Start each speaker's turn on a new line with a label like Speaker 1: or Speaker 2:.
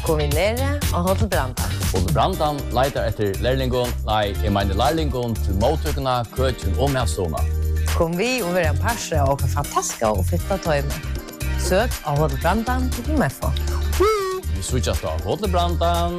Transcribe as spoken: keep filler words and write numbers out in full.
Speaker 1: kom vi nere og Hotel Brandan.
Speaker 2: Hotel Brandan leiter etter lærlingon, nei, jeg mener lærlingon til mottøkene, køkken og medstående.
Speaker 1: Kom vi og være en parse og fantastiske og fitta tøyme. Søk av Hotel Brandan til M F O.
Speaker 2: Vi switchas da Hotel Brandan.